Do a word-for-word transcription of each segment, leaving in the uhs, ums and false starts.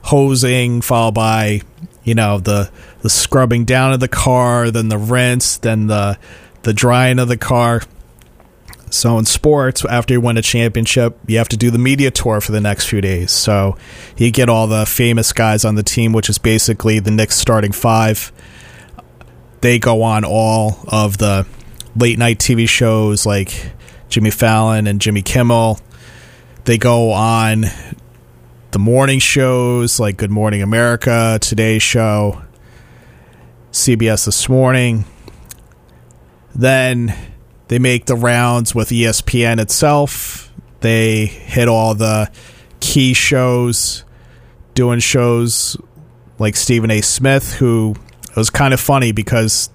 hosing, followed by, you know, the the scrubbing down of the car, then the rinse, then the the drying of the car. So in sports, after you win a championship, you have to do the media tour for the next few days. So you get all the famous guys on the team, which is basically the Knicks starting five. They go on all of the late night T V shows like Jimmy Fallon and Jimmy Kimmel. They go on the morning shows like Good Morning America, Today Show, C B S This Morning. Then they make the rounds with E S P N itself. They hit all the key shows, doing shows like Stephen A. Smith, who it was kind of funny because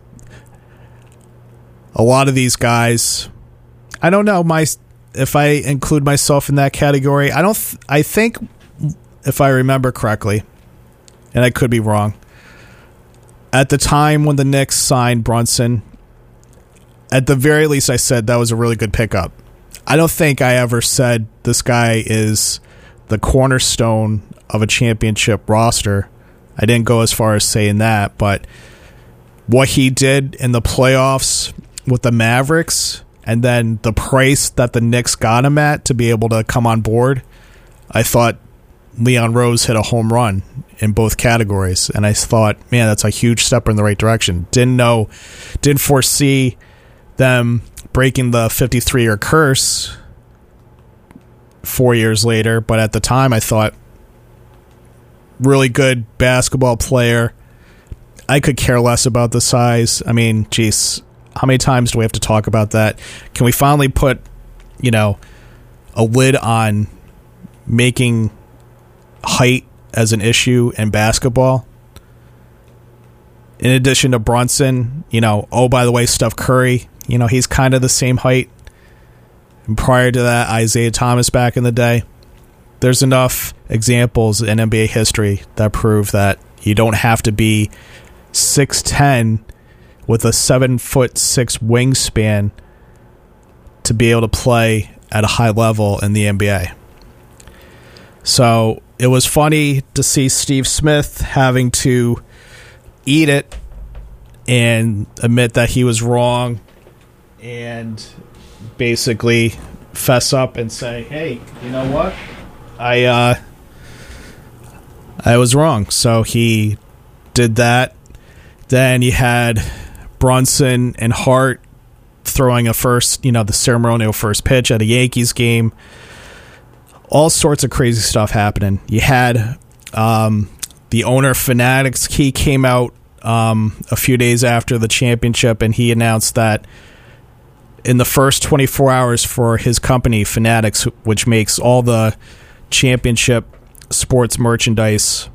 a lot of these guys, I don't know my if I include myself in that category. I don't. Th- I think if I remember correctly, and I could be wrong, at the time when the Knicks signed Brunson, at the very least, I said that was a really good pickup. I don't think I ever said this guy is the cornerstone of a championship roster. I didn't go as far as saying that, but what he did in the playoffs with the Mavericks and then the price that the Knicks got him at to be able to come on board, I thought Leon Rose hit a home run in both categories. And I thought, man, that's a huge step in the right direction. Didn't know, didn't foresee them breaking the fifty-three-year curse four years later, but at the time I thought, really good basketball player. I could care less about the size. I mean, geez, how many times do we have to talk about that? Can we finally put, you know, a lid on making height as an issue in basketball? In addition to Brunson, you know, oh, by the way, Steph Curry, you know, he's kind of the same height. And prior to that, Isaiah Thomas back in the day. There's enough examples in N B A history that prove that you don't have to be six ten with a seven foot six wingspan to be able to play at a high level in the N B A. So it was funny to see Steve Smith having to eat it and admit that he was wrong and basically fess up and say, hey, you know what? I uh, I was wrong. So he did that. Then you had Brunson and Hart throwing a first, you know, the ceremonial first pitch at a Yankees game. All sorts of crazy stuff happening. You had um, the owner Fanatics. He came out um, a few days after the championship and he announced that in the first twenty-four hours for his company, Fanatics, which makes all the championship sports merchandise,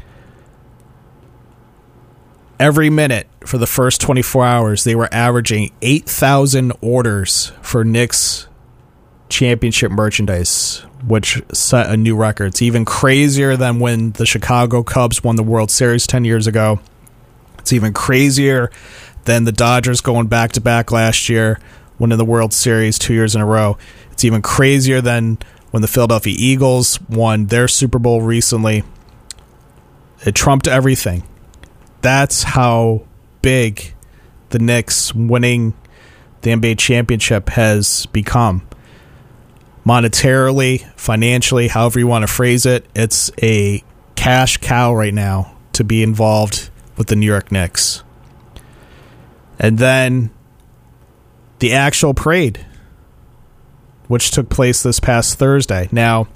every minute for the first twenty-four hours, they were averaging eight thousand orders for Knicks championship merchandise, which set a new record. It's even crazier than when the Chicago Cubs won the World Series ten years ago. It's even crazier than the Dodgers going back-to-back last year, winning the World Series two years in a row. It's even crazier than when the Philadelphia Eagles won their Super Bowl recently. It trumped everything. That's how big the Knicks winning the N B A championship has become. Monetarily, financially, however you want to phrase it, it's a cash cow right now to be involved with the New York Knicks. And then the actual parade, which took place this past Thursday. Now,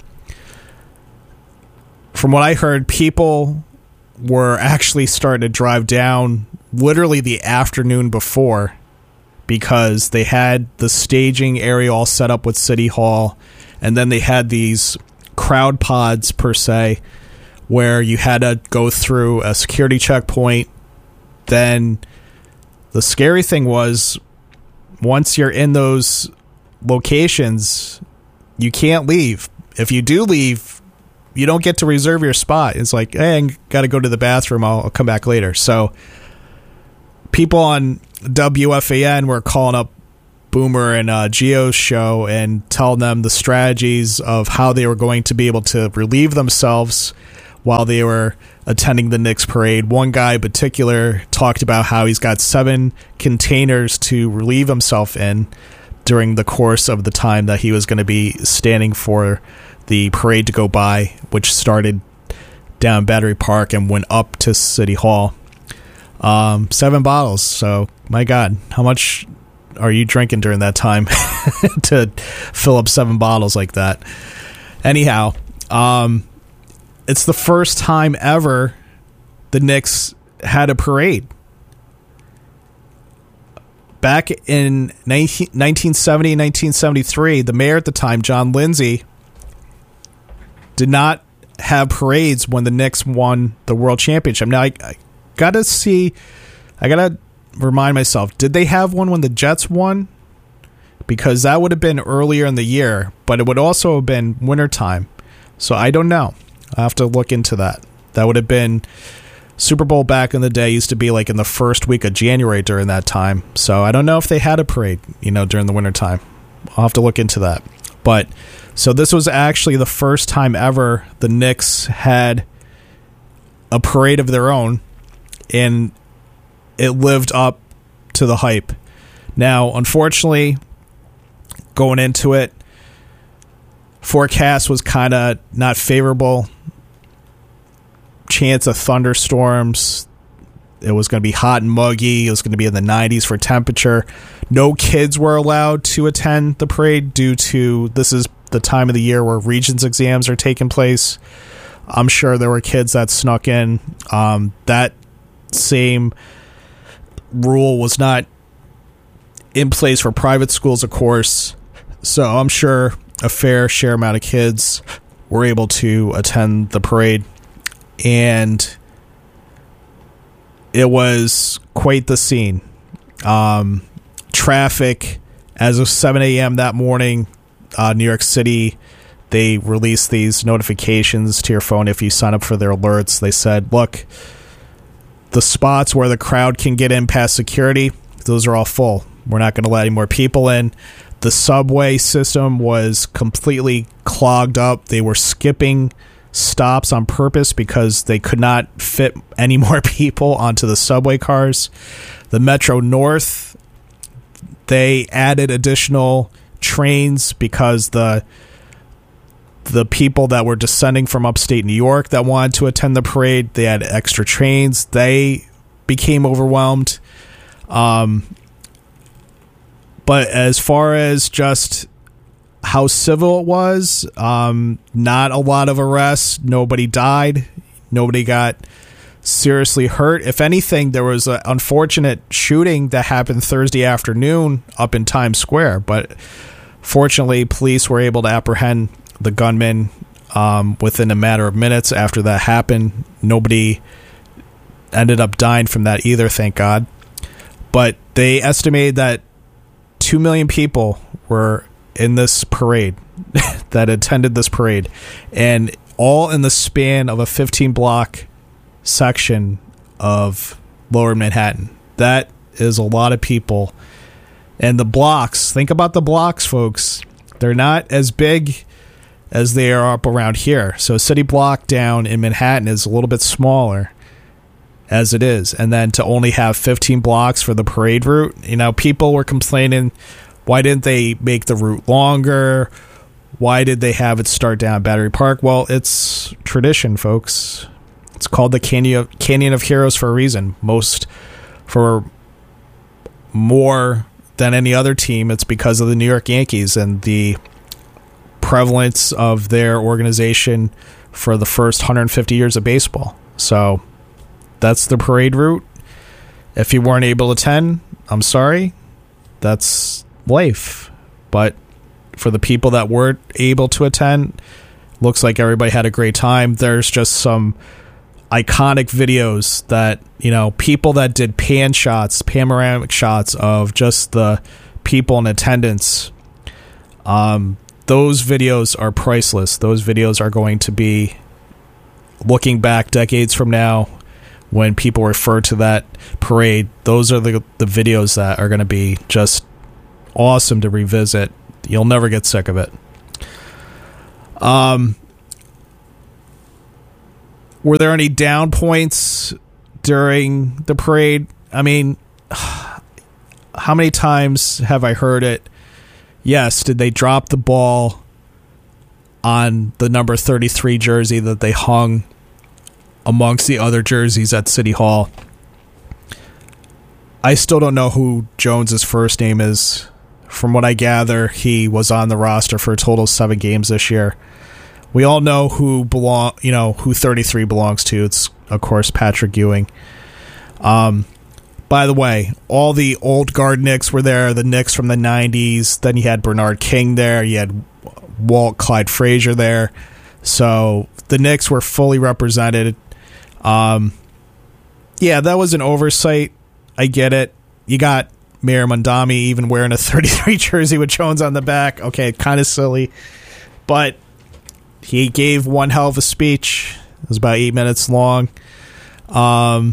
from what I heard, people were actually starting to drive down literally the afternoon before because they had the staging area all set up with City Hall, and then they had these crowd pods, per se, where you had to go through a security checkpoint. Then the scary thing was, once you're in those locations, you can't leave. If you do leave, you don't get to reserve your spot. It's like, hey, I got to go to the bathroom. I'll, I'll come back later. So people on W F A N were calling up Boomer and uh, Gio's show and telling them the strategies of how they were going to be able to relieve themselves while they were attending the Knicks parade. One guy in particular talked about how he's got seven containers to relieve himself in during the course of the time that he was going to be standing for the parade to go by, which started down Battery Park and went up to City Hall. Um, seven bottles. So, my God, how much are you drinking during that time to fill up seven bottles like that? Anyhow, um, it's the first time ever the Knicks had a parade. Back in nineteen seventy, nineteen seventy-three, the mayor at the time, John Lindsay, did not have parades when the Knicks won the World Championship. Now, I, I gotta see, I gotta remind myself, did they have one when the Jets won? Because that would have been earlier in the year, but it would also have been wintertime. So I don't know. I'll have to look into that. That would have been Super Bowl back in the day used to be like in the first week of January during that time. So I don't know if they had a parade, you know, during the wintertime. I'll have to look into that. But so this was actually the first time ever the Knicks had a parade of their own, and it lived up to the hype. Now, unfortunately, going into it, forecast was kind of not favorable. Chance of thunderstorms. It was going to be hot and muggy. It was going to be in the nineties for temperature. No kids were allowed to attend the parade due to this is the time of the year where Regents exams are taking place. I'm sure there were kids that snuck in. Um, that same rule was not in place for private schools, of course. So I'm sure a fair share amount of kids were able to attend the parade. And it was quite the scene. Um, traffic, as of seven a.m. that morning, uh, New York City, they released these notifications to your phone if you sign up for their alerts. They said, look, the spots where the crowd can get in past security, those are all full. We're not going to let any more people in. The subway system was completely clogged up. They were skipping stops on purpose because they could not fit any more people onto the subway cars. The Metro North, they added additional trains because the the people that were descending from upstate New York that wanted to attend the parade, they had extra trains. They became overwhelmed. Um, but as far as just how civil it was, um, not a lot of arrests. Nobody died. Nobody got seriously hurt. If anything, there was an unfortunate shooting that happened Thursday afternoon up in Times Square. But fortunately, police were able to apprehend the gunman um, within a matter of minutes after that happened. Nobody ended up dying from that either, thank God. But they estimated that two million people were in this parade that attended this parade, and all in the span of a fifteen block section of Lower Manhattan. That is a lot of people. And the blocks, think about the blocks, folks. They're not as big as they are up around here. So City Block down in Manhattan is a little bit smaller as it is. And then to only have fifteen blocks for the parade route, you know, people were complaining, why didn't they make the route longer? Why did they have it start down Battery Park? Well, it's tradition, folks. It's called the Canyon of, Canyon of Heroes for a reason. Most, for more than any other team, it's because of the New York Yankees and the prevalence of their organization for the first one hundred fifty years of baseball. So that's the parade route. If you weren't able to attend, I'm sorry. That's life. But for the people that weren't able to attend, looks like everybody had a great time. There's just some iconic videos that, you know, people that did pan shots, panoramic shots of just the people in attendance. Um, those videos are priceless. Those videos are going to be, looking back decades from now, when people refer to that parade, those are the the videos that are going to be just awesome to revisit. You'll never get sick of it. Um, Were there any down points during the parade? I mean, how many times have I heard it? Yes, did they drop the ball on the number thirty-three jersey that they hung amongst the other jerseys at City Hall? I still don't know who Jones's first name is. From what I gather, he was on the roster for a total of seven games this year. We all know who belong, you know, who thirty-three belongs to. It's, of course, Patrick Ewing. Um, by the way, all the old guard Knicks were there, the Knicks from the nineties. Then you had Bernard King there. You had Walt Clyde Frazier there. So the Knicks were fully represented. Um, yeah, that was an oversight. I get it. You got Mayor Mondami even wearing a thirty-three jersey with Jones on the back. Okay, kind of silly. But he gave one hell of a speech. It was about eight minutes long. Um,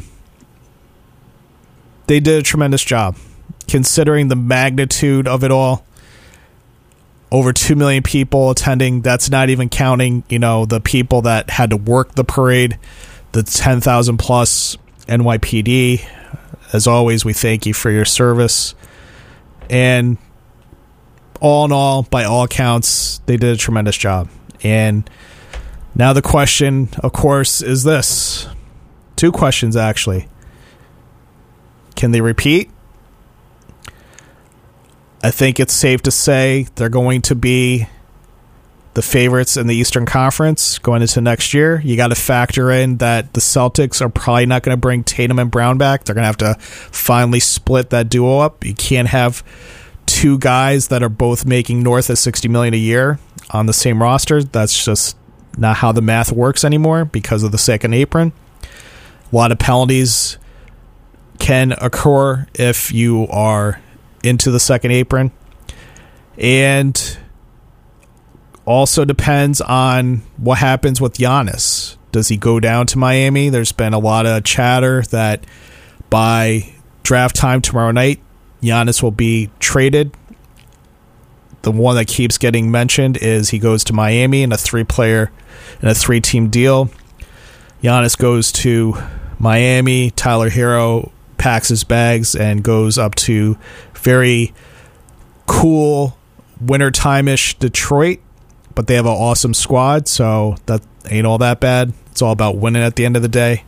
they did a tremendous job. Considering the magnitude of it all, over two million people attending. That's not even counting, you know, the people that had to work the parade, the ten thousand plus N Y P D. As always, we thank you for your service. And all in all, by all accounts, they did a tremendous job. And now the question, of course, is this. Two questions, actually. Can they repeat? I think it's safe to say they're going to be the favorites in the Eastern Conference going into next year. You got to factor in that the Celtics are probably not going to bring Tatum and Brown back. They're going to have to finally split that duo up. You can't have two guys that are both making north of sixty million dollars a year on the same roster. That's just not how the math works anymore because of the second apron. A lot of penalties can occur if you are into the second apron. And also depends on what happens with Giannis. Does he go down to Miami? There's been a lot of chatter that by draft time tomorrow night, Giannis will be traded. The one that keeps getting mentioned is he goes to Miami in a three-player, in a three-team deal. Giannis goes to Miami. Tyler Hero packs his bags and goes up to very cool wintertime-ish Detroit. But they have an awesome squad, so that ain't all that bad. It's all about winning at the end of the day.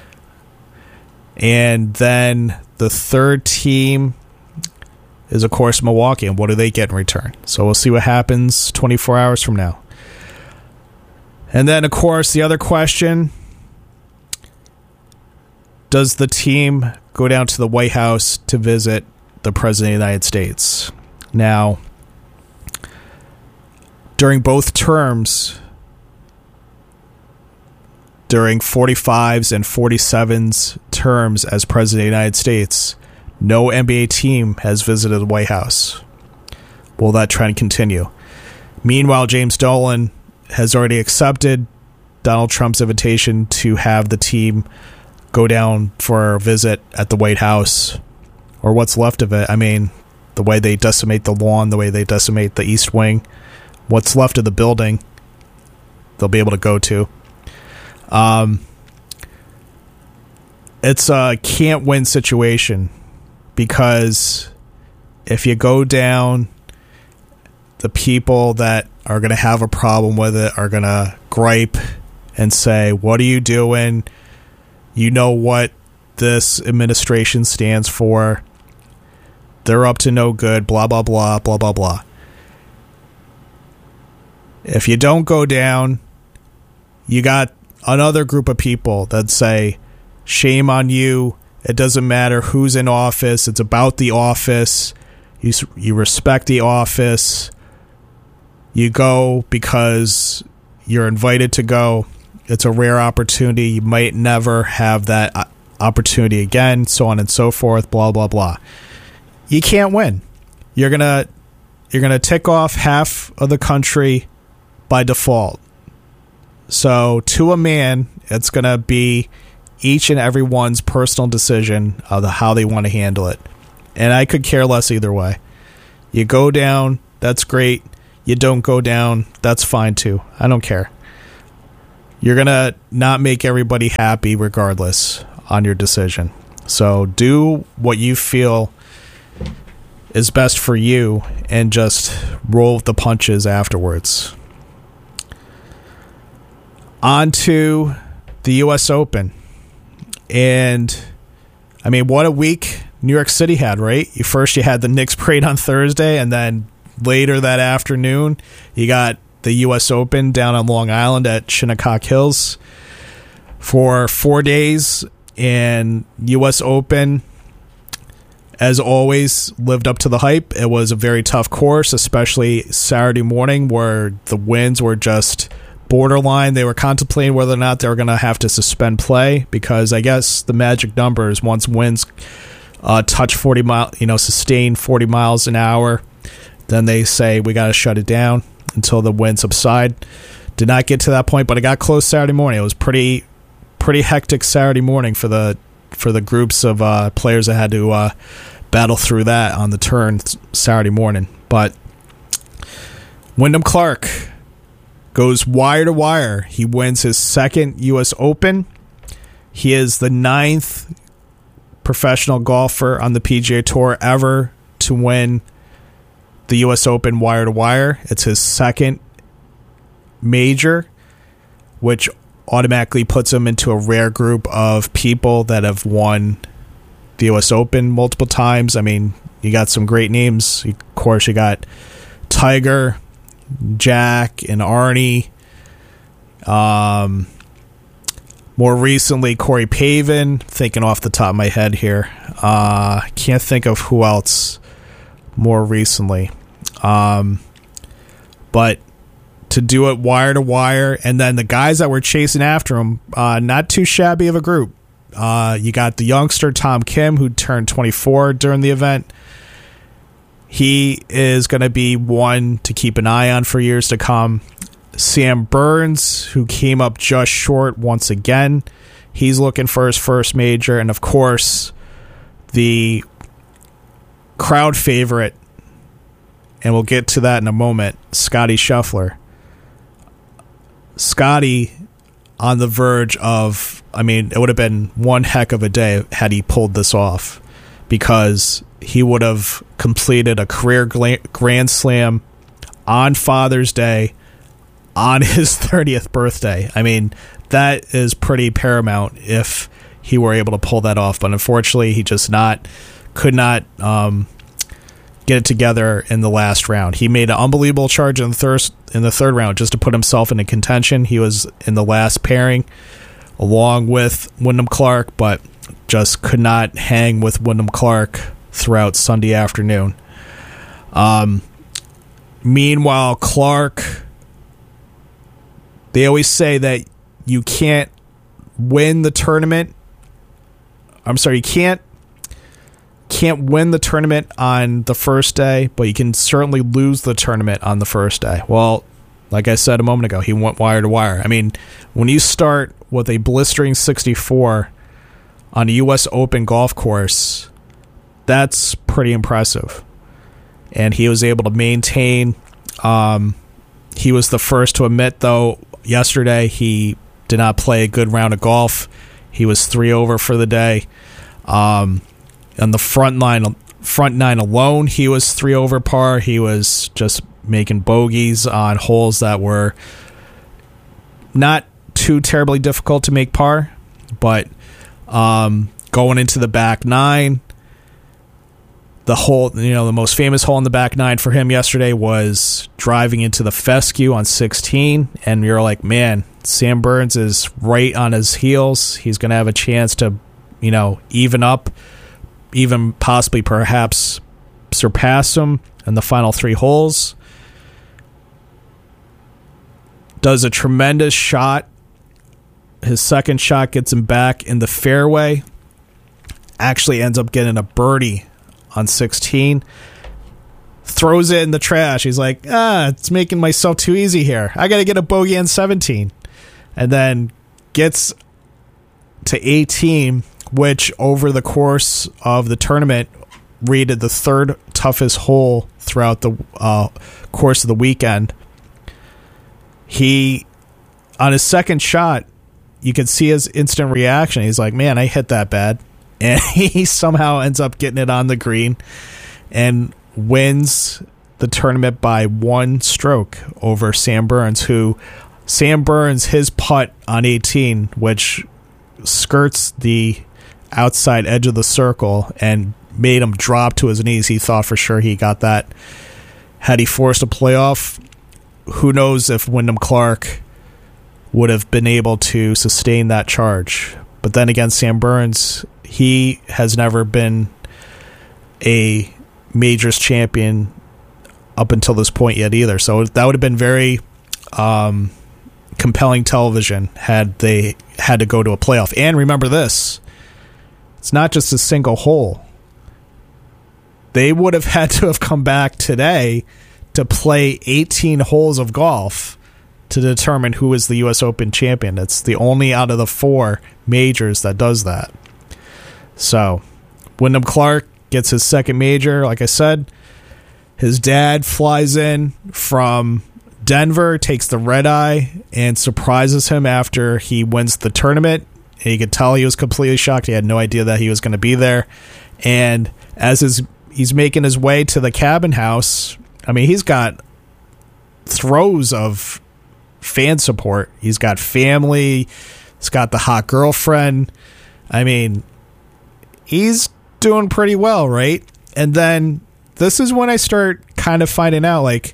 And then the third team is, of course, Milwaukee. And what do they get in return? So we'll see what happens twenty-four hours from now. And then, of course, the other question, does the team go down to the White House to visit the President of the United States? Now, during both terms, during forty-fives and forty-sevens terms as President of the United States, no N B A team has visited the White House. Will that trend continue? Meanwhile, James Dolan has already accepted Donald Trump's invitation to have the team go down for a visit at the White House, or what's left of it. I mean, the way they decimate the lawn, the way they decimate the East Wing, what's left of the building, they'll be able to go to. Um, it's a can't-win situation because if you go down, the people that are going to have a problem with it are going to gripe and say, what are you doing? You know what this administration stands for. They're up to no good, blah, blah, blah, blah, blah, blah. If you don't go down, you got another group of people that say, shame on you. It doesn't matter who's in office. It's about the office. You, you respect the office. You go because you're invited to go. It's a rare opportunity. You might never have that opportunity again, so on and so forth, blah, blah, blah. You can't win. You're going to you're going to tick off half of the country by default. So to a man, it's going to be each and everyone's personal decision of the, how they want to handle it. And I could care less either way. You go down, that's great. You don't go down, that's fine too. I don't care. you're going to not make everybody happy regardless on your decision. So do what you feel is best for you and just roll with the punches afterwards. On to the U S Open. And, I mean, what a week New York City had, right? You First, you had the Knicks parade on Thursday, and then later that afternoon, you got the U S Open down on Long Island at Shinnecock Hills for four days. And U S Open, as always, lived up to the hype. It was a very tough course, especially Saturday morning, where the winds were just borderline. They were contemplating whether or not they were going to have to suspend play, because I guess the magic number is once winds uh, touch forty mile, you know, sustain forty miles an hour, then they say we got to shut it down until the winds subside. Did not get to that point, but it got close Saturday morning. It was pretty, pretty hectic Saturday morning for the for the groups of uh, players that had to uh, battle through that on the turn Saturday morning. But Wyndham Clark goes wire to wire. He wins his second U S Open. He is the ninth professional golfer on the P G A Tour ever to win the U S Open wire to wire. It's his second major, which automatically puts him into a rare group of people that have won the U S Open multiple times. I mean, you got some great names. Of course, you got Tiger, Jack, and Arnie. Um, more recently, Corey Pavin. Thinking off the top of my head here, uh, can't think of who else more recently. Um, but to do it wire to wire, and then the guys that were chasing after him, uh, not too shabby of a group. Uh, you got the youngster Tom Kim, who turned twenty-four during the event. He is going to be one to keep an eye on for years to come. Sam Burns, who came up just short once again. He's looking for his first major. And, of course, the crowd favorite, and we'll get to that in a moment, Scottie Scheffler. Scottie on the verge of, I mean, it would have been one heck of a day had he pulled this off, because he would have completed a career Grand Slam on Father's Day on his thirtieth birthday. I mean, that is pretty paramount if he were able to pull that off. But unfortunately, he just not could not um, get it together in the last round. He made an unbelievable charge in the third in the third round just to put himself into contention. He was in the last pairing along with Wyndham Clark, but just could not hang with Wyndham Clark throughout Sunday afternoon. Um, meanwhile, Clark, they always say that you can't win the tournament. I'm sorry, you can't can't win the tournament on the first day, but you can certainly lose the tournament on the first day. Well, like I said a moment ago, he went wire to wire. I mean, when you start with a blistering sixty-four on a U S Open golf course, that's pretty impressive. And he was able to maintain. Um, he was the first to admit, though, yesterday he did not play a good round of golf. He was three over for the day. Um, on the front line, front nine alone, he was three over par. He was just making bogeys on holes that were not too terribly difficult to make par, but um, going into the back nine, the hole, you know, the most famous hole in the back nine for him yesterday was driving into the fescue on sixteen, and you're like, man, Sam Burns is right on his heels. He's going to have a chance to, you know, even up, even possibly perhaps surpass him in the final three holes. Does a tremendous shot. His second shot gets him back in the fairway. Actually ends up getting a birdie on sixteen. Throws it in the trash. He's like, ah, it's making myself too easy here. I got to get a bogey on seventeen. And then gets to eighteen, which over the course of the tournament rated the third toughest hole throughout the uh, course of the weekend. He on his second shot, you can see his instant reaction. He's like, man, I hit that bad. And he somehow ends up getting it on the green and wins the tournament by one stroke over Sam Burns, who Sam Burns, his putt on eighteen, which skirts the outside edge of the circle and made him drop to his knees. He thought for sure he got that. Had he forced a playoff, who knows if Wyndham Clark would have been able to sustain that charge. But then again, Sam Burns, he has never been a majors champion up until this point yet either. So that would have been very um, compelling television had they had to go to a playoff. And remember this, it's not just a single hole. They would have had to have come back today to play eighteen holes of golf to determine who is the U S Open champion. It's the only out of the four majors that does that. So, Wyndham Clark gets his second major. Like I said, his dad flies in from Denver, takes the red eye, and surprises him after he wins the tournament. And you could tell he was completely shocked. He had no idea that he was going to be there. And as his, he's making his way to the cabin house, I mean, he's got throes of fan support. He's got family. He's got the hot girlfriend. I mean, he's doing pretty well, right? And then this is when I start kind of finding out, like,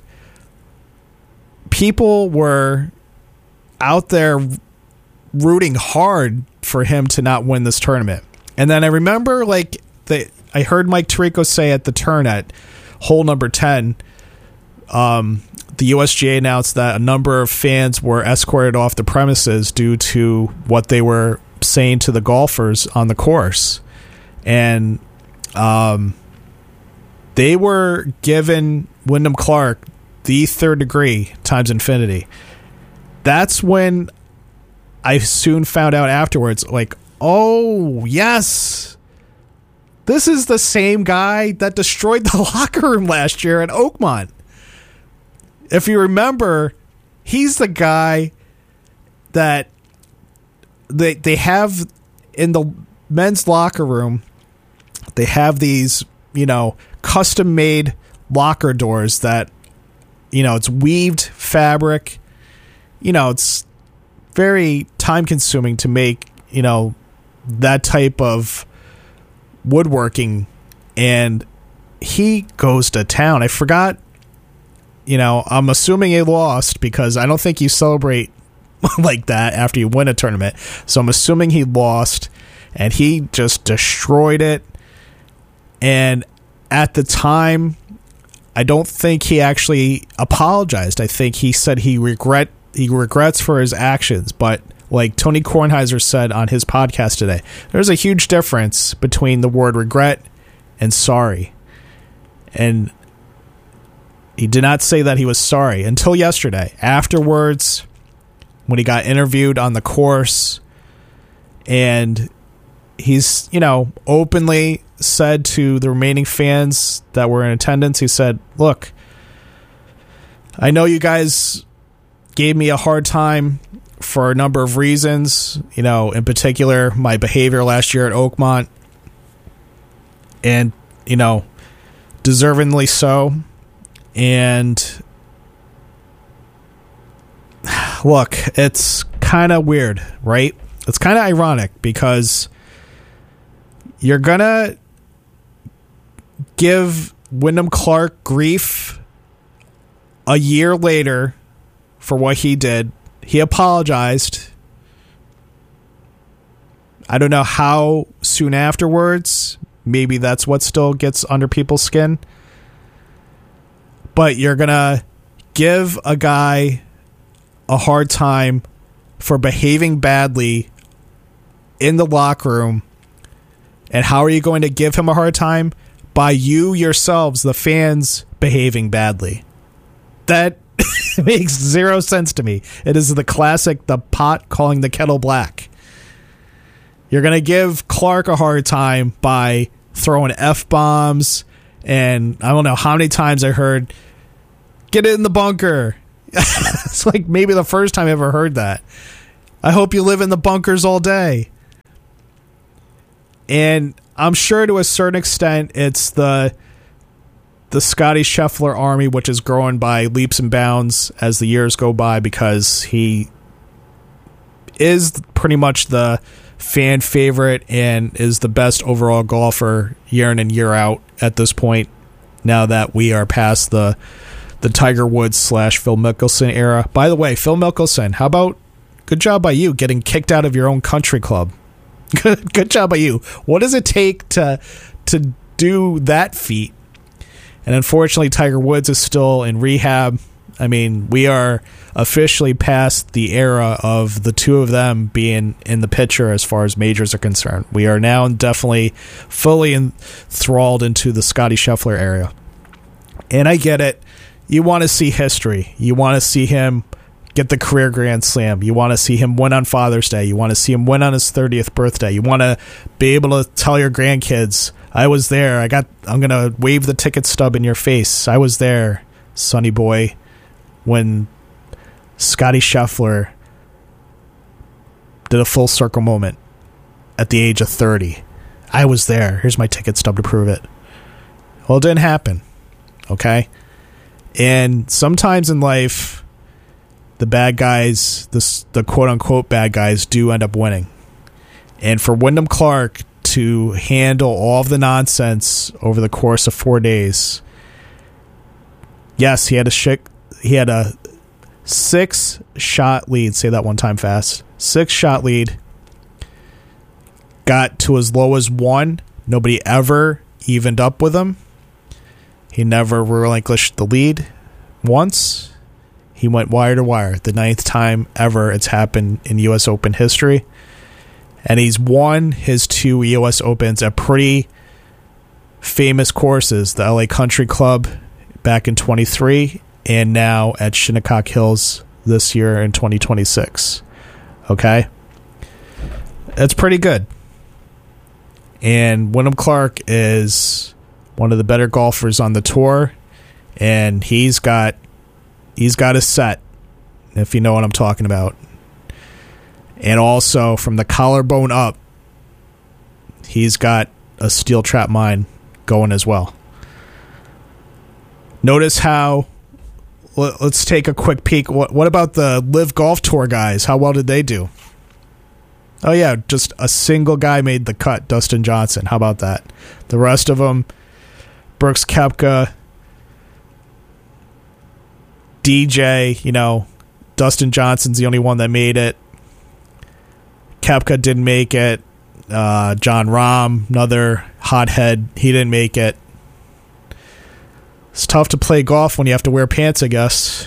people were out there rooting hard for him to not win this tournament. And then I remember, like, the, I heard Mike Tirico say at the turn at hole number ten, um, the U S G A announced that a number of fans were escorted off the premises due to what they were saying to the golfers on the course. And um, they were given Wyndham Clark the third degree times infinity. That's when I soon found out afterwards, like, oh, yes, this is the same guy that destroyed the locker room last year at Oakmont. If you remember, he's the guy that they they have in the men's locker room. They have these, you know, custom-made locker doors that, you know, it's weaved fabric. You know, it's very time-consuming to make, you know, that type of woodworking. And he goes to town. I forgot. You know, I'm assuming he lost because I don't think you celebrate like that after you win a tournament. So I'm assuming he lost, and he just destroyed it. And at the time, I don't think he actually apologized. I think he said he regret he regrets for his actions. But like Tony Kornheiser said on his podcast today, there's a huge difference between the word regret and sorry. And he did not say that he was sorry until yesterday. Afterwards, when he got interviewed on the course, and he's, you know, openly said to the remaining fans that were in attendance, he said, look, I know you guys gave me a hard time for a number of reasons, you know, in particular, my behavior last year at Oakmont, and, you know, deservingly so. And look, it's kind of weird, right? It's kind of ironic because you're going to give Wyndham Clark grief a year later for what he did. He apologized. I don't know how soon afterwards. Maybe that's what still gets under people's skin. But you're going to give a guy a hard time for behaving badly in the locker room. And how are you going to give him a hard time? By you yourselves, the fans, behaving badly. That makes zero sense to me. It is the classic, the pot calling the kettle black. You're going to give Clark a hard time by throwing F-bombs. And I don't know how many times I heard, get it in the bunker. It's like maybe the first time I ever heard that. I hope you live in the bunkers all day. And I'm sure to a certain extent it's the the Scotty Scheffler army, which is growing by leaps and bounds as the years go by, because he is pretty much the fan favorite and is the best overall golfer year in and year out at this point, now that we are past the the Tiger Woods slash Phil Mickelson era. By the way, Phil Mickelson, how about, good job by you getting kicked out of your own country club. Good, good job by you. What does it take to to do that feat? And unfortunately, Tiger Woods is still in rehab. I mean, we are officially past the era of the two of them being in the picture as far as majors are concerned. We are now definitely fully enthralled into the Scotty Scheffler area. And I get it. You want to see history. You want to see him get the career Grand Slam. You want to see him win on Father's Day. You want to see him win on his thirtieth birthday. You want to be able to tell your grandkids, I was there. I got. I'm going to wave the ticket stub in your face. I was there, sonny boy, when Scotty Scheffler did a full circle moment at the age of thirty. I was there. Here's my ticket stub to prove it. Well, it didn't happen. Okay? And sometimes in life, the bad guys, the, the quote-unquote bad guys, do end up winning. And for Wyndham Clark to handle all of the nonsense over the course of four days, yes, he had a sh- he had a six-shot lead. Say that one time fast. Six-shot lead. Got to as low as one. Nobody ever evened up with him. He never relinquished the lead once. He went wire to wire. The ninth time ever it's happened in U S Open history. And he's won his two U S Opens at pretty famous courses. The L A Country Club back in twenty-three, and now at Shinnecock Hills this year in twenty twenty-six. Okay? That's pretty good. And Wyndham Clark is one of the better golfers on the tour, and he's got he's got a set, if you know what I'm talking about. And also, from the collarbone up, he's got a steel trap mine going as well. Notice how, let's take a quick peek. What, what about the Live Golf Tour guys? How well did they do? Oh, yeah, just a single guy made the cut, Dustin Johnson. How about that? The rest of them, Brooks Koepka, D J, you know, Dustin Johnson's the only one that made it. Koepka didn't make it. Uh, John Rahm, another hothead, he didn't make it. It's tough to play golf when you have to wear pants, I guess.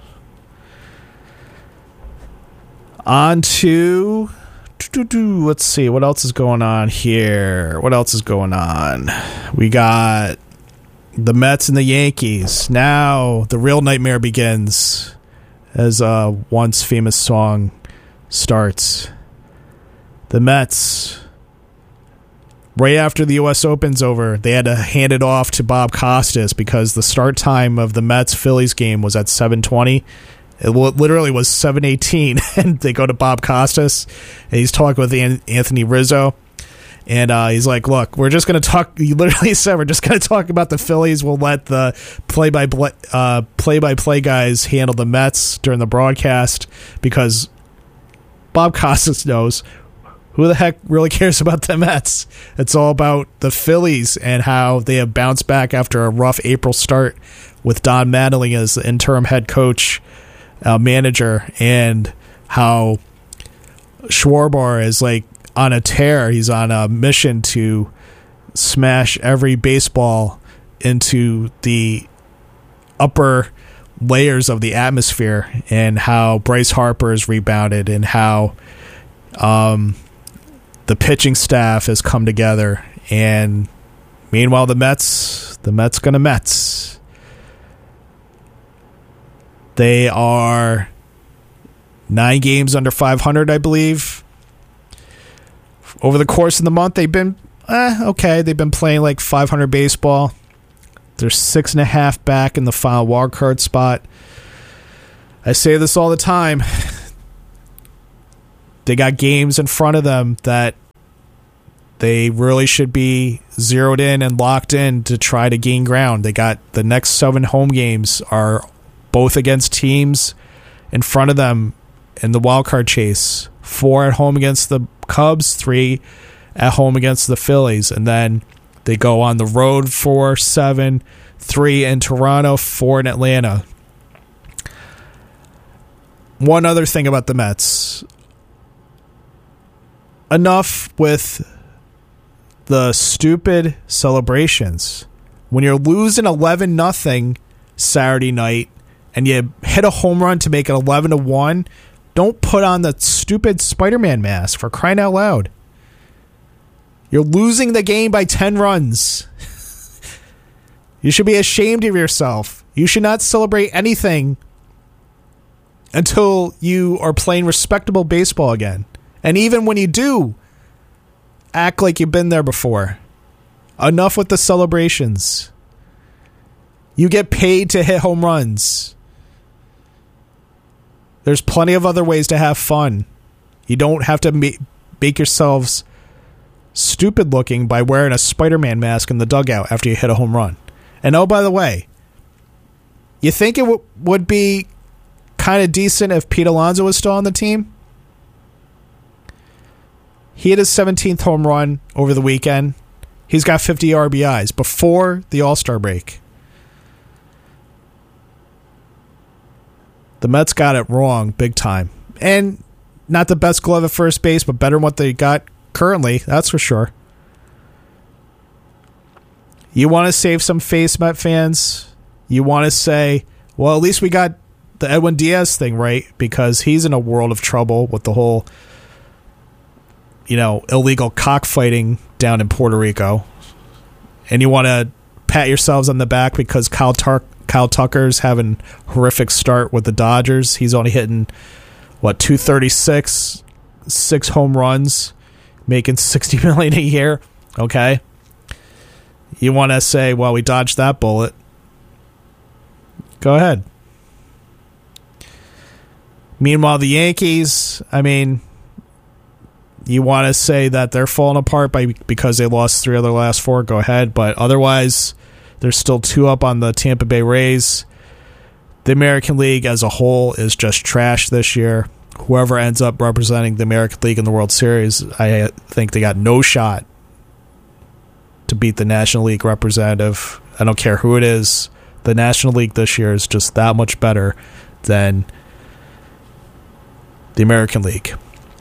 On to... Let's see, what else is going on here? What else is going on? We got the Mets and the Yankees. Now the real nightmare begins, as a once famous song starts. The Mets, right after the U S Open's over, they had to hand it off to Bob Costas because the start time of the Mets-Phillies game was at seven twenty. It literally was seven eighteen, and they go to Bob Costas, and he's talking with Anthony Rizzo, and uh, he's like, look, we're just going to talk, he literally said, we're just going to talk about the Phillies. We'll let the play-by-play, uh, play-by-play guys handle the Mets during the broadcast, because Bob Costas knows who the heck really cares about the Mets. It's all about the Phillies and how they have bounced back after a rough April start with Don Mattingly as the interim head coach, Uh, manager, and how Schwarber is like on a tear. He's on a mission to smash every baseball into the upper layers of the atmosphere, and how Bryce Harper is rebounded, and how um, the pitching staff has come together. And meanwhile, the Mets, the Mets gonna Mets. They are nine games under five hundred, I believe. Over the course of the month, they've been eh, okay. They've been playing like five hundred baseball. They're six and a half back in the final wild card spot. I say this all the time. They got games in front of them that they really should be zeroed in and locked in to try to gain ground. They got the next seven home games are both against teams in front of them in the wild card chase. Four at home against the Cubs, three at home against the Phillies, and then they go on the road for seven, three in Toronto, four in Atlanta. One other thing about the Mets. Enough with the stupid celebrations. When you're losing eleven nothing Saturday night and you hit a home run to make it eleven to one, don't put on the stupid Spider-Man mask, for crying out loud. You're losing the game by ten runs. You should be ashamed of yourself. You should not celebrate anything until you are playing respectable baseball again. And even when you do, act like you've been there before. Enough with the celebrations. You get paid to hit home runs. There's plenty of other ways to have fun. You don't have to ma- make yourselves stupid looking by wearing a Spider-Man mask in the dugout after you hit a home run. And oh, by the way, you think it w- would be kind of decent if Pete Alonso was still on the team? He hit his seventeenth home run over the weekend. He's got fifty R B Is before the All-Star break. The Mets got it wrong big time. And not the best glove at first base, but better than what they got currently, that's for sure. You want to save some face, Met fans? You want to say, well, at least we got the Edwin Diaz thing right, because he's in a world of trouble with the whole, you know, illegal cockfighting down in Puerto Rico. And you want to pat yourselves on the back because Kyle, Tar- Kyle Tucker's having a horrific start with the Dodgers. He's only hitting, what, two thirty-six, six home runs, making sixty million dollars a year. Okay. You want to say, well, we dodged that bullet. Go ahead. Meanwhile, the Yankees, I mean, you want to say that they're falling apart by because they lost three of their last four, go ahead. But otherwise, they're still two up on the Tampa Bay Rays. The American League as a whole is just trash this year. Whoever ends up representing the American League in the World Series, I think they got no shot to beat the National League representative. I don't care who it is. The National League this year is just that much better than the American League.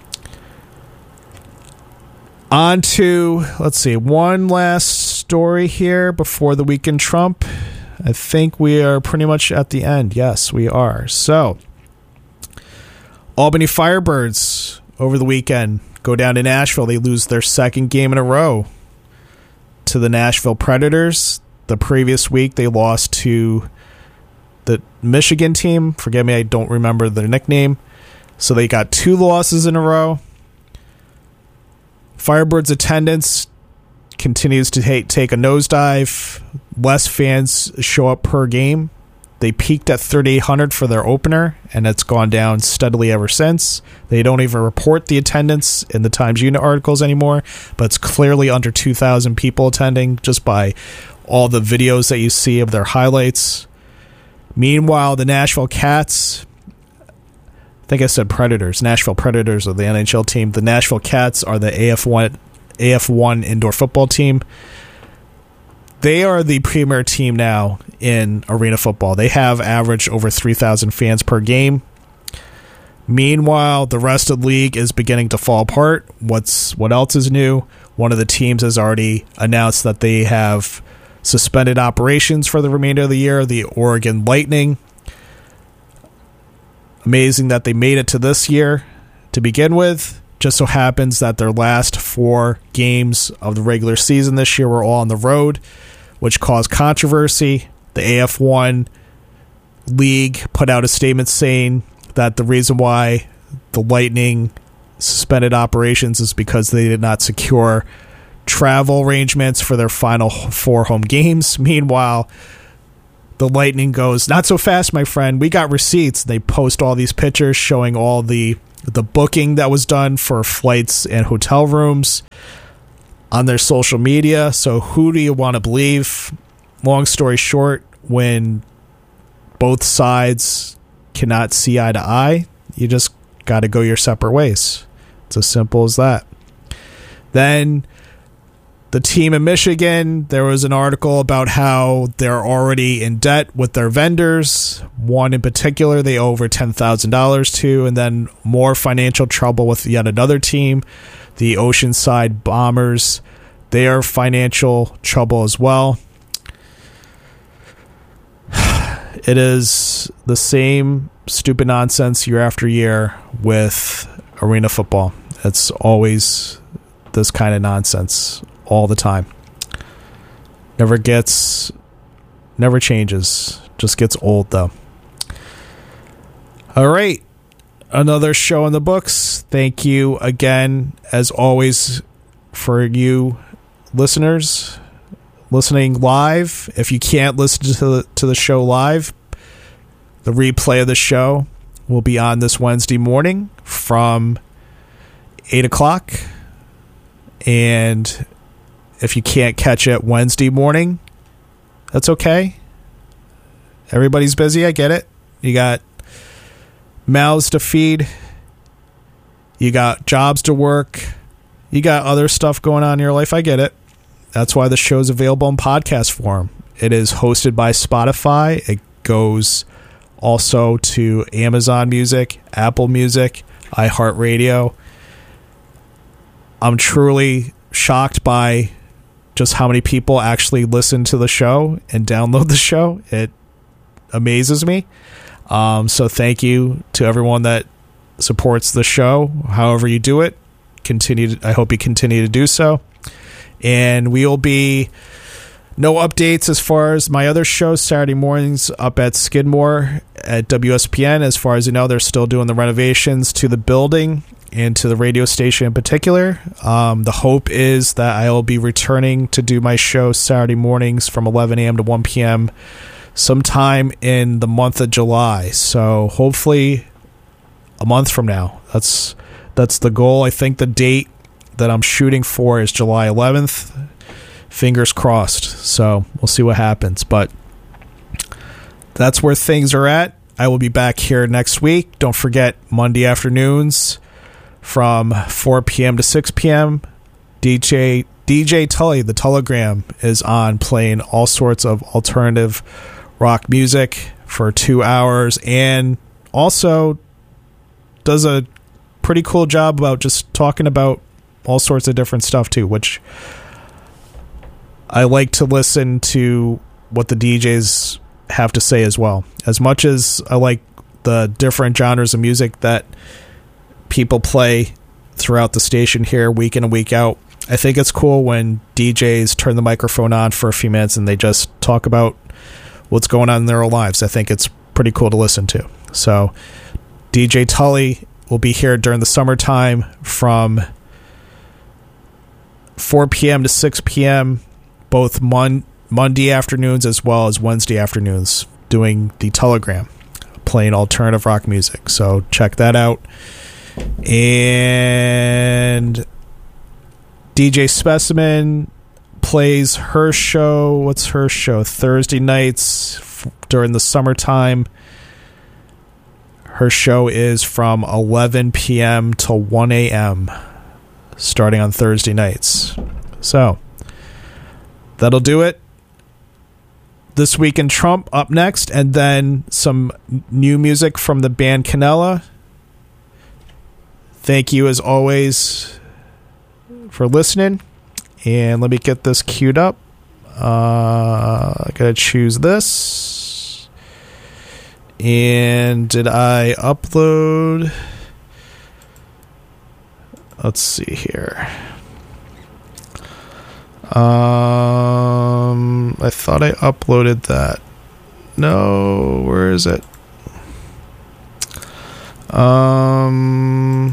On to, let's see, one last story here before the Week in Trump. I think we are pretty much at the end. Yes, we are. So, Albany Firebirds over the weekend go down to Nashville. They lose their second game in a row to the Nashville Predators. The previous week, they lost to the Michigan team. Forgive me, I don't remember their nickname. So they got two losses in a row. Firebirds attendance continues to take, take a nosedive. Less fans show up per game. They peaked at thirty-eight hundred for their opener, and it's gone down steadily ever since. They don't even report the attendance in the Times Unit articles anymore, but it's clearly under two thousand people attending just by all the videos that you see of their highlights. Meanwhile, the Nashville Cats, I think I said Predators, Nashville Predators are the N H L team. The Nashville Cats are the A F one, A F one indoor football team. They are the premier team now in arena football. They have averaged over three thousand fans per game. Meanwhile, the rest of the league is beginning to fall apart. What's what else is new? One of the teams has already announced that they have suspended operations for the remainder of the year, the Oregon Lightning. Amazing that they made it to this year to begin with. Just so happens that their last four games of the regular season this year were all on the road, which caused controversy. The A F one league put out a statement saying that the reason why the Lightning suspended operations is because they did not secure travel arrangements for their final four home games. Meanwhile, the Lightning goes, "Not so fast, my friend. We got receipts." They post all these pictures showing all the the booking that was done for flights and hotel rooms on their social media. So who do you want to believe? Long story short, when both sides cannot see eye to eye, you just got to go your separate ways. It's as simple as that. Then the team in Michigan, there was an article about how they're already in debt with their vendors. One in particular, they owe over ten thousand dollars to, and then more financial trouble with yet another team, the Oceanside Bombers. They are financial trouble as well. It is the same stupid nonsense year after year with arena football. It's always this kind of nonsense all the time. Never gets, never changes. Just gets old, though. All right. Another show in the books. Thank you again, as always, for you listeners listening live. If you can't listen to the, to the show live, the replay of the show will be on this Wednesday morning from eight o'clock. And if you can't catch it Wednesday morning, that's okay. Everybody's busy. I get it. You got mouths to feed. You got jobs to work. You got other stuff going on in your life. I get it. That's why the show's available in podcast form. It is hosted by Spotify. It goes also to Amazon Music, Apple Music, iHeartRadio. I'm truly shocked by just how many people actually listen to the show and download the show. It amazes me. Um, so thank you to everyone that supports the show, however you do it. Continue. To, I hope you continue to do so. And we will be no updates as far as my other shows Saturday mornings up at Skidmore at W S P N. As far as you know, they're still doing the renovations to the building and to the radio station in particular. Um, the hope is that I will be returning to do my show Saturday mornings from eleven a.m. to one p.m. sometime in the month of July. So hopefully a month from now. That's that's the goal. I think the date that I'm shooting for is July eleventh. Fingers crossed. So we'll see what happens. But that's where things are at. I will be back here next week. Don't forget, Monday afternoons from four p.m. to six p.m. D J D J Tully, the Telegram, is on playing all sorts of alternative rock music for two hours and also does a pretty cool job about just talking about all sorts of different stuff too, which I like to listen to what the D Js have to say as well. As much as I like the different genres of music that people play throughout the station here week in and week out, I think it's cool when D Js turn the microphone on for a few minutes and they just talk about what's going on in their lives. I think it's pretty cool to listen to. So D J Tully will be here during the summertime from four p.m. to six p.m. both mon- Monday afternoons as well as Wednesday afternoons, doing the Telegram, playing alternative rock music. So check that out. And D J Specimen plays her show. What's her show? Thursday nights f- during the summertime. Her show is from eleven p.m. to one a.m. starting on Thursday nights. So that'll do it. This Week in Trump up next, and then some new music from the band Canela. Thank you as always for listening. And let me get this queued up. Uh, I gotta choose this. And did I upload? Let's see here. Um, I thought I uploaded that. No, where is it? Um,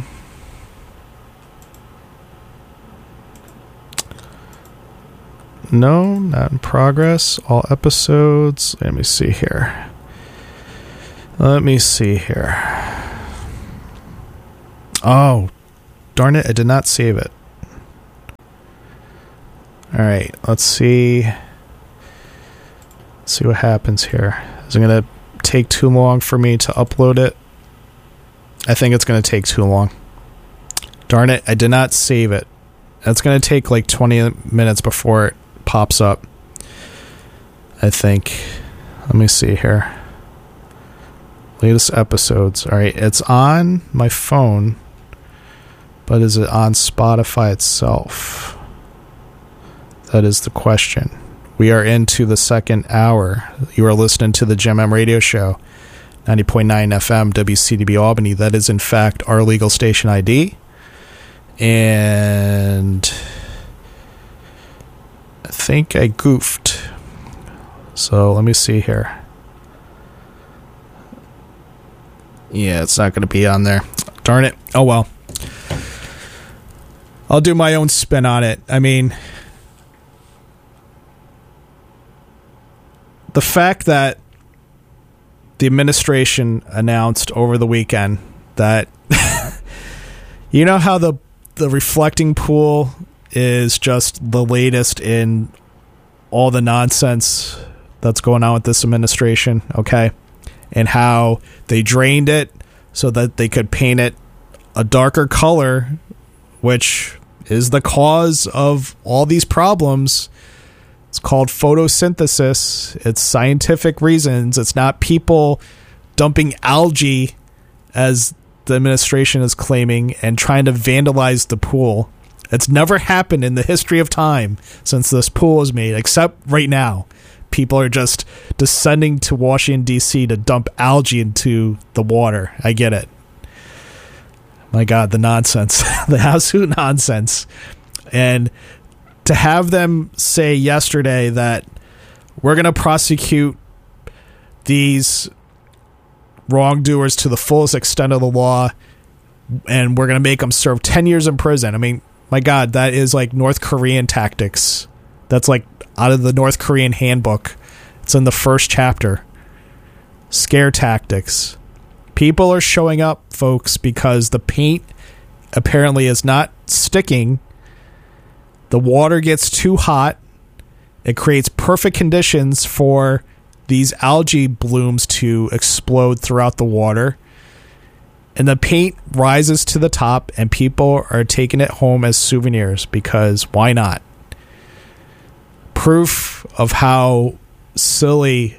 No, not in progress. All episodes. Let me see here. Let me see here. Oh, darn it. I did not save it. All right. Let's see. Let's see what happens here. Is it going to take too long for me to upload it? I think it's going to take too long. Darn it. I did not save it. It's going to take like twenty minutes before it pops up, I think. Let me see here. Latest episodes. All right, it's on my phone, but is it on Spotify itself? That is the question. We are into the second hour. You are listening to the Gem M Radio Show, ninety point nine F M, W C D B Albany. That is, in fact, our legal station I D. And I think I goofed. So let me see here. Yeah, it's not going to be on there. Darn it. Oh, well. I'll do my own spin on it. I mean, the fact that the administration announced over the weekend that you know how the the reflecting pool is just the latest in all the nonsense that's going on with this administration, okay? And how they drained it so that they could paint it a darker color, which is the cause of all these problems. It's called photosynthesis. It's scientific reasons. It's not people dumping algae, as the administration is claiming, and trying to vandalize the pool. It's never happened in the history of time since this pool was made, except right now. People are just descending to Washington, D C to dump algae into the water. I get it. My God, the nonsense. The absolute nonsense. And to have them say yesterday that we're going to prosecute these wrongdoers to the fullest extent of the law, and we're going to make them serve ten years in prison. I mean, my God, that is like North Korean tactics. That's like out of the North Korean handbook. It's in the first chapter. Scare tactics. People are showing up, folks, because the paint apparently is not sticking. The water gets too hot. It creates perfect conditions for these algae blooms to explode throughout the water. And the paint rises to the top, and people are taking it home as souvenirs because why not? Proof of how silly.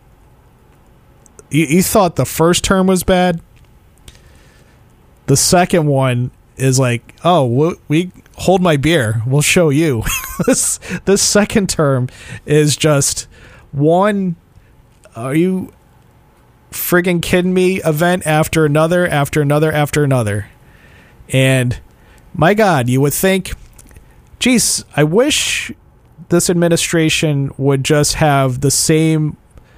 You, you thought the first term was bad? The second one is like, oh, we, we hold my beer. We'll show you. this this second term is just one. Are you friggin' kidding me? Event after another, after another, after another. And my God, you would think, geez, I wish this administration would just have the same,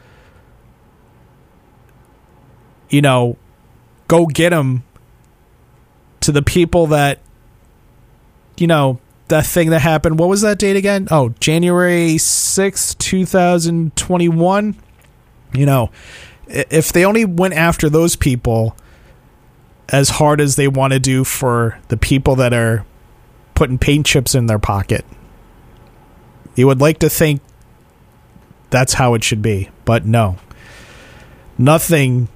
you know, go get them to the people that, you know, that thing that happened. What was that date again? Oh, January sixth, twenty twenty-one. You know, if they only went after those people as hard as they want to do for the people that are putting paint chips in their pocket, you would like to think that's how it should be. But no. Nothing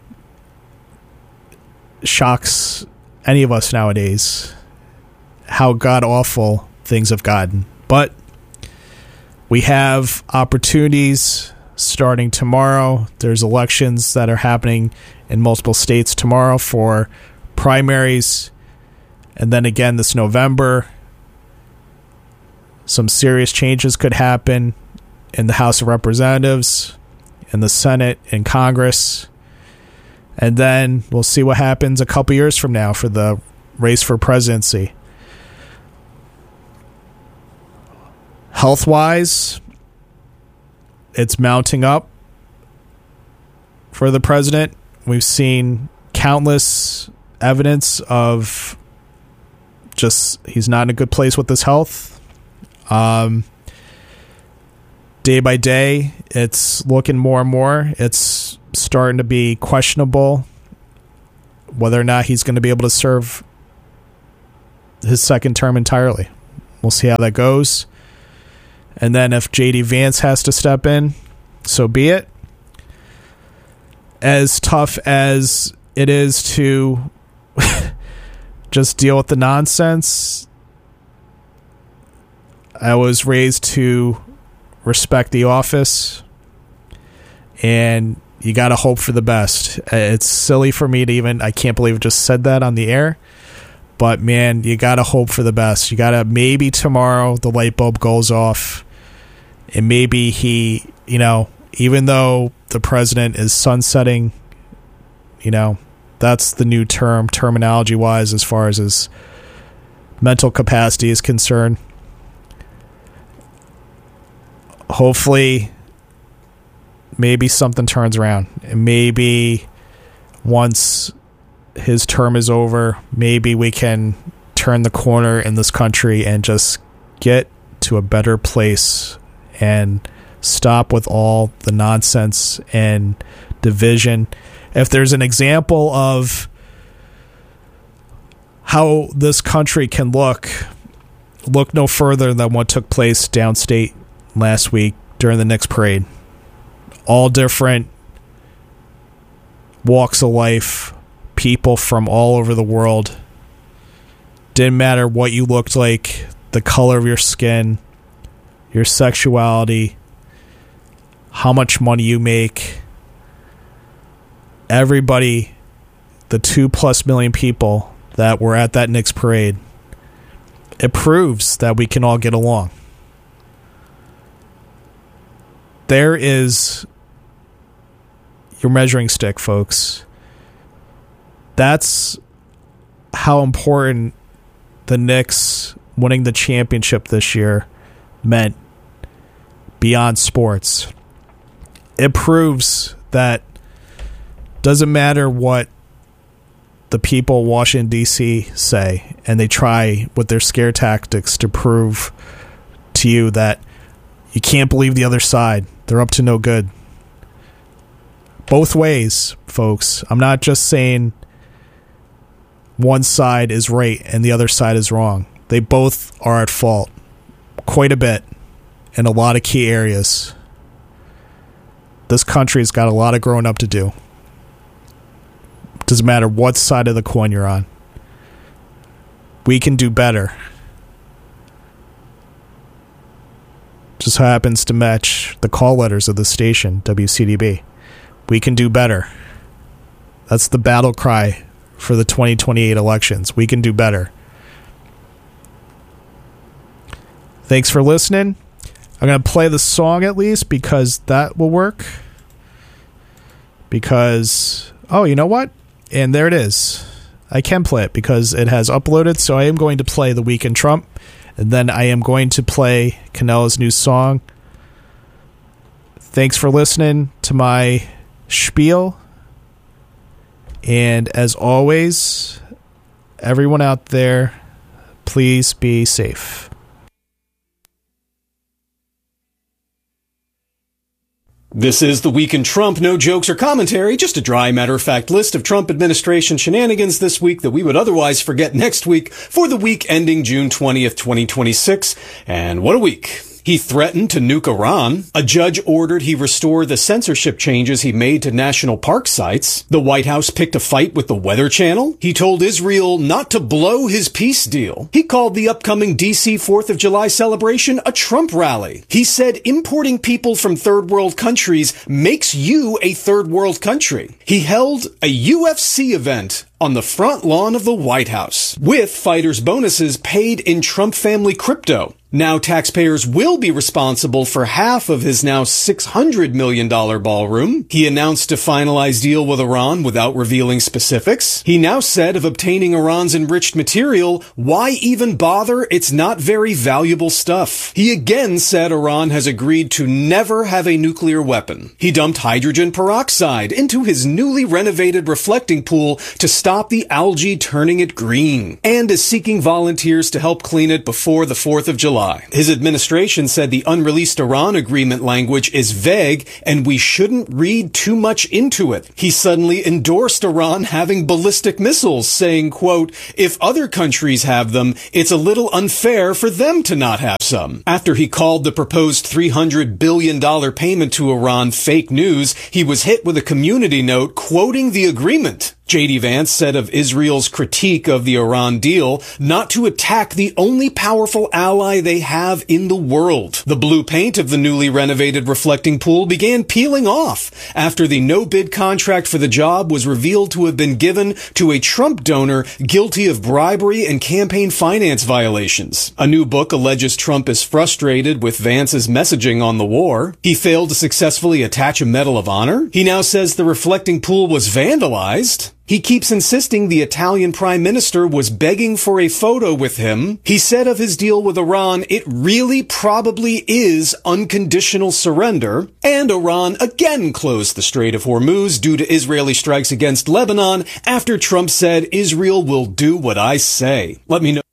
shocks any of us nowadays how god-awful things have gotten. But we have opportunities starting tomorrow. There's elections that are happening in multiple states tomorrow for primaries. And then again this November, some serious changes could happen in the House of Representatives, in the Senate, in Congress. And then we'll see what happens a couple years from now for the race for presidency. Health-wise, it's mounting up for the president. We've seen countless evidence of just he's not in a good place with his health. Um, day by day, it's looking more and more. It's starting to be questionable whether or not he's going to be able to serve his second term entirely. We'll see how that goes. And then if J D Vance has to step in, so be it. As tough as it is to just deal with the nonsense, I was raised to respect the office, and you got to hope for the best. It's silly for me to even, I can't believe I just said that on the air, but man, you got to hope for the best. You got to, maybe tomorrow the light bulb goes off, and maybe he, you know, even though the president is sunsetting, you know, that's the new term, terminology-wise, as far as his mental capacity is concerned. Hopefully, maybe something turns around. And maybe once his term is over, maybe we can turn the corner in this country and just get to a better place and stop with all the nonsense and division. If there's an example of how this country can look, look no further than what took place downstate last week during the Knicks parade. All different walks of life, people from all over the world. Didn't matter what you looked like, the color of your skin, your sexuality, how much money you make. Everybody, the two plus million people that were at that Knicks parade, it proves that we can all get along. There is your measuring stick, folks. That's how important the Knicks winning the championship this year meant beyond sports. It proves that doesn't matter what the people in Washington, D C say, and they try with their scare tactics to prove to you that you can't believe the other side. They're up to no good. Both ways, folks. I'm not just saying one side is right and the other side is wrong. They both are at fault quite a bit in a lot of key areas. This country's got a lot of growing up to do. Doesn't matter what side of the coin you're on. We can do better. Just happens to match the call letters of the station, W C D B. We can do better. That's the battle cry for the twenty twenty-eight elections. We can do better. Thanks for listening. I'm going to play the song at least because that will work. Because, oh, you know what? And there it is. I can play it because it has uploaded. So I am going to play The Week in Trump. And then I am going to play Canelo's new song. Thanks for listening to my spiel. And as always, everyone out there, please be safe. This is The Week in Trump. No jokes or commentary, just a dry matter-of-fact list of Trump administration shenanigans this week that we would otherwise forget next week for the week ending June twentieth, twenty twenty-six. And what a week. He threatened to nuke Iran. A judge ordered he restore the censorship changes he made to national park sites. The White House picked a fight with the Weather Channel. He told Israel not to blow his peace deal. He called the upcoming D C fourth of July celebration a Trump rally. He said importing people from third world countries makes you a third world country. He held a U F C event on the front lawn of the White House, with fighters' bonuses paid in Trump family crypto. Now taxpayers will be responsible for half of his now six hundred million dollars ballroom. He announced a finalized deal with Iran without revealing specifics. He now said of obtaining Iran's enriched material, why even bother? It's not very valuable stuff. He again said Iran has agreed to never have a nuclear weapon. He dumped hydrogen peroxide into his newly renovated reflecting pool to stop the algae turning it green, and is seeking volunteers to help clean it before the fourth of July. lie. His administration said the unreleased Iran agreement language is vague and we shouldn't read too much into it. He suddenly endorsed Iran having ballistic missiles, saying, quote, if other countries have them, it's a little unfair for them to not have some. After he called the proposed three hundred billion dollars payment to Iran fake news, he was hit with a community note quoting the agreement. J D Vance said of Israel's critique of the Iran deal not to attack the only powerful ally they have in the world. The blue paint of the newly renovated reflecting pool began peeling off after the no-bid contract for the job was revealed to have been given to a Trump donor guilty of bribery and campaign finance violations. A new book alleges Trump is frustrated with Vance's messaging on the war. He failed to successfully attach a Medal of Honor. He now says the reflecting pool was vandalized. He keeps insisting the Italian prime minister was begging for a photo with him. He said of his deal with Iran, it really probably is unconditional surrender. And Iran again closed the Strait of Hormuz due to Israeli strikes against Lebanon after Trump said Israel will do what I say. Let me know.